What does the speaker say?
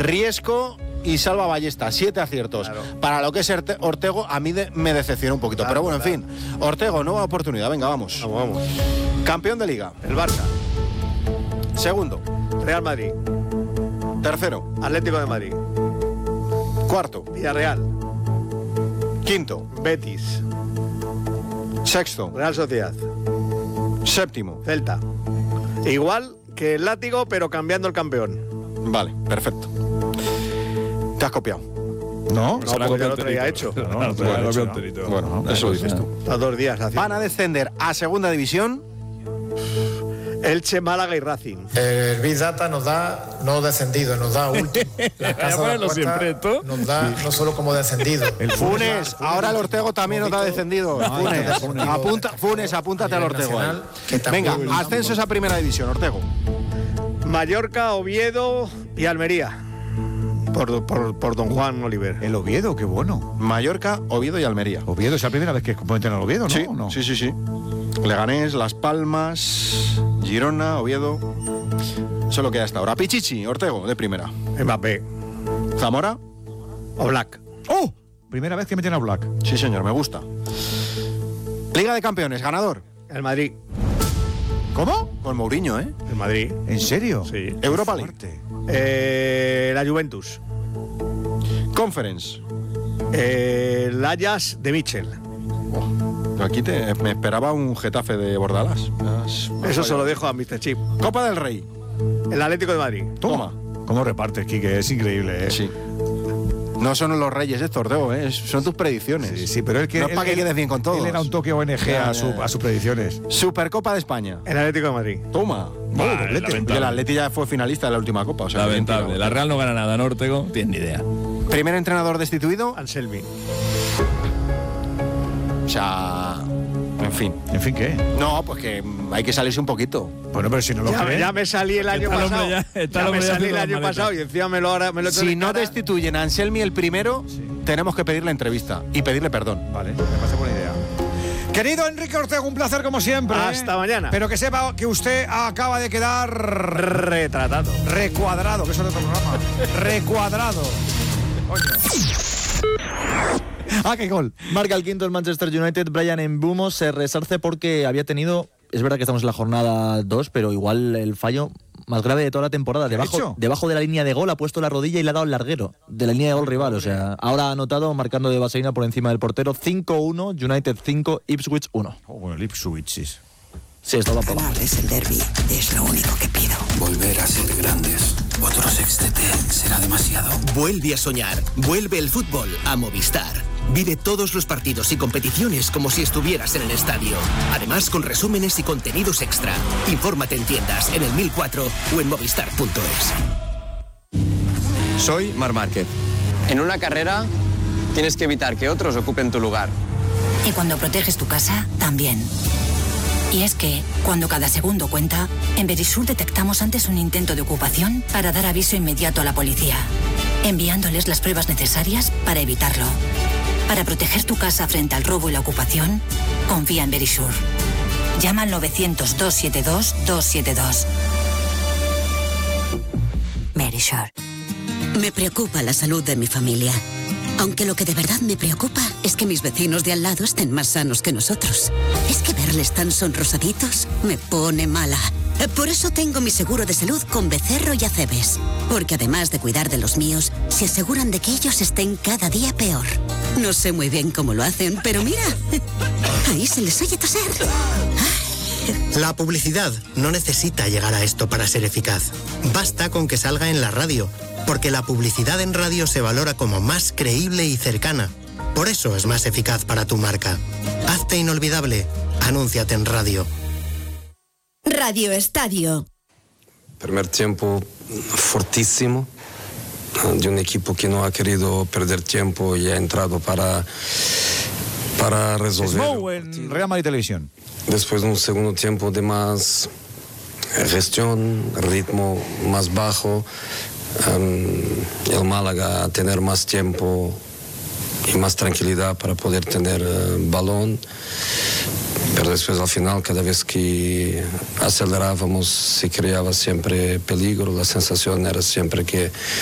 Riesco y Salva Ballesta, 7 aciertos. Claro. Para lo que es Ortego, a mí me decepcionó un poquito. Claro, pero bueno, en fin. Ortego, nueva oportunidad. Venga, vamos. Vamos. Campeón de Liga. El Barça. Segundo. Real Madrid. Tercero. Atlético de Madrid. Cuarto. Villarreal. Quinto. Betis. Sexto. Real Sociedad. Séptimo. Celta. Igual que el Látigo, pero cambiando el campeón. Vale, perfecto. Te has copiado. No, No, porque ya lo traía hecho. Bueno, eso dices tú. Los 2 días haciendo. Van a descender a segunda división. Elche, Málaga y Racing. El Big Data nos da no descendido, nos da último. La casa de la apuesta nos da no solo como descendido. El Funes, ahora el Ortego también nos da descendido. Funes, apúntate al Ortego. Venga, ascensos a primera división, Ortego. Mallorca, Oviedo y Almería. Por don Juan Oliver. El Oviedo, qué bueno. Mallorca, Oviedo y Almería. Oviedo es la primera vez que cometen al Oviedo, ¿no? Sí, ¿No? sí. Leganés, Las Palmas, Girona, Oviedo. Eso es lo que hay hasta ahora. Pichichi, Ortego, de primera. Mbappé. Zamora. Oblak. ¡Oh! Primera vez que meten a Black. Sí, señor, me gusta. Liga de Campeones, ganador. El Madrid. ¿Cómo? Con Mourinho, ¿eh? El Madrid. ¿En serio? Sí. Europa League. La Juventus. Conference. El Ajax de Michel. Aquí me esperaba un Getafe de Bordalás. Eso se lo dejo a Mr. Chip. Copa del Rey. El Atlético de Madrid. Toma. ¿Cómo repartes, Quique? Es increíble, ¿eh? Sí. No son los reyes estos, Ortego, ¿eh? Son tus predicciones. Sí, pero él que... No es para que quedes bien con todos. Él era un toque ONG a sus predicciones. Supercopa de España. El Atlético de Madrid. Toma. El Atleti ya fue finalista de la última Copa. O sea, lamentable. La Real no gana nada, ¿no, Ortego? Tienes ni idea. Primer entrenador destituido. Anselmi. O sea... En fin. ¿En fin qué? No, pues que hay que salirse un poquito. Bueno, pero si no lo creen. Ya me salí el año pasado. Ya me salí el año pasado y encima me lo he hecho Si de no cara. destituyen a Anselmi el primero, tenemos que pedirle entrevista y pedirle perdón. Vale, me parece buena idea. Querido Enrique Ortega, un placer como siempre. Hasta mañana. Pero que sepa que usted acaba de quedar retratado. Recuadrado, que eso es otro programa. Recuadrado. Coño. ¡Qué gol! Marca el quinto el Manchester United. Brian Mbeumo se resarce porque había tenido... Es verdad que estamos en la jornada 2, pero igual el fallo más grave de toda la temporada. Debajo de la línea de gol ha puesto la rodilla y le ha dado el larguero de la línea de gol rival. O sea, ahora ha anotado marcando de vaselina por encima del portero. 5-1, United 5, Ipswich 1. Bueno, el Ipswich, sí. Sí, esto va por Ganar es el derbi, es lo único que pido. Volver a ser grandes. Otro sextete será demasiado. Vuelve a soñar. Vuelve el fútbol a Movistar. Vive todos los partidos y competiciones como si estuvieras en el estadio. Además, con resúmenes y contenidos extra. Infórmate en tiendas, en el 1004 o en movistar.es. Soy Marc Márquez. En una carrera tienes que evitar que otros ocupen tu lugar. Y cuando proteges tu casa, también. Y es que, cuando cada segundo cuenta, en Verisur detectamos antes un intento de ocupación para dar aviso inmediato a la policía, enviándoles las pruebas necesarias para evitarlo. Para proteger tu casa frente al robo y la ocupación, confía en Verisur. Llama al 900-272-272. Verisur. Me preocupa la salud de mi familia. Aunque lo que de verdad me preocupa es que mis vecinos de al lado estén más sanos que nosotros. Es que verles tan sonrosaditos me pone mala. Por eso tengo mi seguro de salud con Becerro y Acebes. Porque además de cuidar de los míos, se aseguran de que ellos estén cada día peor. No sé muy bien cómo lo hacen, pero mira, ahí se les oye toser. La publicidad no necesita llegar a esto para ser eficaz. Basta con que salga en la radio, porque la publicidad en radio se valora como más creíble y cercana. Por eso es más eficaz para tu marca. Hazte inolvidable. Anúnciate en radio. Radio Estadio. Primer tiempo fortísimo, de un equipo que no ha querido perder tiempo y ha entrado para resolver. Smough en Real Madrid Televisión. Después de un segundo tiempo de más gestión, ritmo más bajo, el Málaga a tener más tiempo y más tranquilidad para poder tener balón. Pero después al final, cada vez que acelerábamos, se creaba siempre peligro. La sensación era siempre que